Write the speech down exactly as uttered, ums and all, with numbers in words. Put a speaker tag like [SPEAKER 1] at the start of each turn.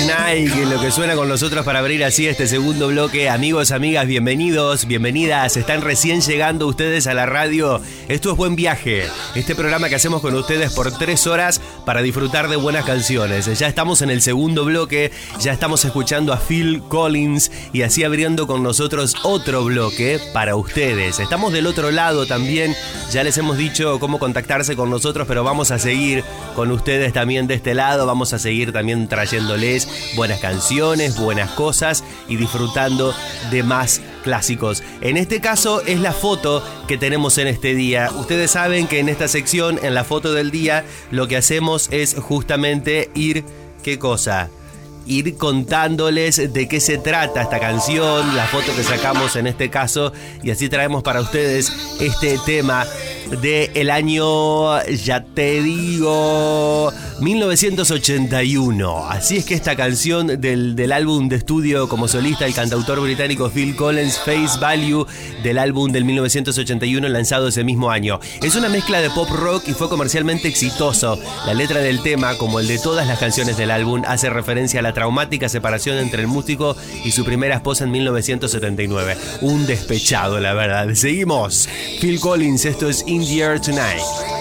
[SPEAKER 1] Tonight, que es lo que suena con nosotros para abrir así este segundo bloque. Amigos, amigas, bienvenidos, bienvenidas. Están recién llegando ustedes a la radio. Esto es Buen Viaje, este programa que hacemos con ustedes por tres horas para disfrutar de buenas canciones. Ya estamos en el segundo bloque, ya estamos escuchando a Phil Collins y así abriendo con nosotros otro bloque para ustedes. Estamos del otro lado también, ya les hemos dicho cómo contactarse con nosotros, pero vamos a seguir con ustedes también de este lado. Vamos a seguir también trayéndoles buenas canciones, buenas cosas y disfrutando de más clásicos. En este caso es la foto que tenemos en este día. Ustedes saben que en esta sección, en la foto del día, lo que hacemos es justamente ir, ¿qué cosa? Ir contándoles de qué se trata esta canción, la foto que sacamos en este caso, y así traemos para ustedes este tema del año, ya te digo, mil novecientos ochenta y uno. Así es que esta canción del, del álbum de estudio como solista el cantautor británico Phil Collins, Face Value, del álbum del mil novecientos ochenta y uno lanzado ese mismo año. Es una mezcla de pop rock y fue comercialmente exitoso. La letra del tema, como el de todas las canciones del álbum, hace referencia a la traumática separación entre el músico y su primera esposa en mil novecientos setenta y nueve. Un despechado, la verdad. Seguimos. Phil Collins, esto es In the Air Tonight.